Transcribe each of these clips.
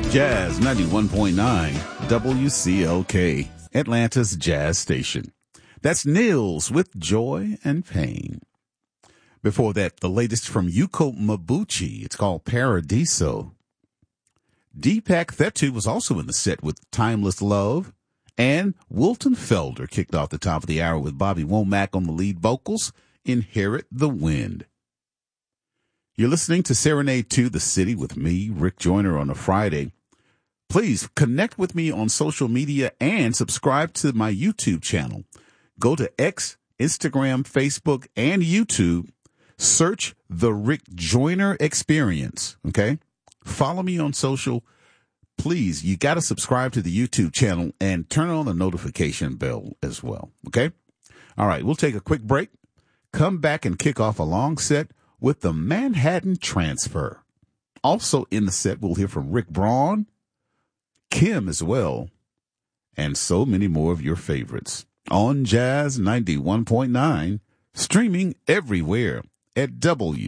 Jazz 91.9 WCLK, Atlanta's Jazz Station. That's Nils with Joy and Pain. Before that, the latest from Yuko Mabuchi. It's called Paradiso. Deepak Thettu was also in the set with Timeless Love. And Wilton Felder kicked off the top of the hour with Bobby Womack on the lead vocals, Inherit the Wind. You're listening to Serenade to the City with me, Rick Joyner, on a Friday. Please connect with me on social media and subscribe to my YouTube channel. Go to X, Instagram, Facebook, and YouTube. Search The Rick Joyner Experience, okay? Follow me on social. Please, you got to subscribe to the YouTube channel and turn on the notification bell as well, okay? All right, we'll take a quick break. Come back and kick off a long set with the Manhattan Transfer. Also in the set, we'll hear from Rick Braun, Kim as well, and so many more of your favorites on Jazz 91.9, streaming everywhere at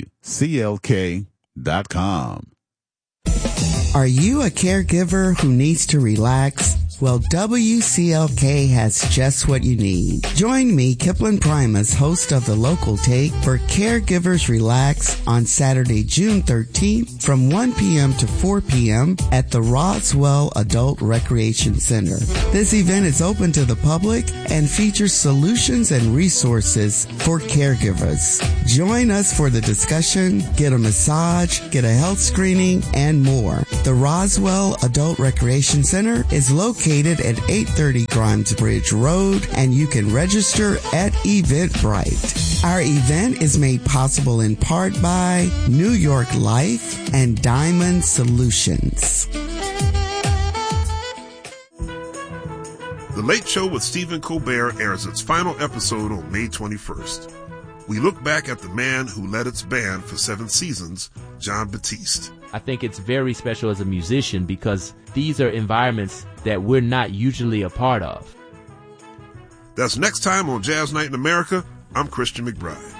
WCLK.com. Are you a caregiver who needs to relax? Well, WCLK has just what you need. Join me, Kipling Primus, host of The Local Take, for Caregivers Relax on Saturday, June 13th from 1 p.m. to 4 p.m. at the Roswell Adult Recreation Center. This event is open to the public and features solutions and resources for caregivers. Join us for the discussion, get a massage, get a health screening, and more. The Roswell Adult Recreation Center is located at 830 Grimes Bridge Road, and you can register at Eventbrite. Our event is made possible in part by New York Life and Diamond Solutions. The Late Show with Stephen Colbert airs its final episode on May 21st. We look back at the man who led its band for 7 seasons, Jon Batiste. I think it's very special as a musician because these are environments that we're not usually a part of. That's next time on Jazz Night in America. I'm Christian McBride.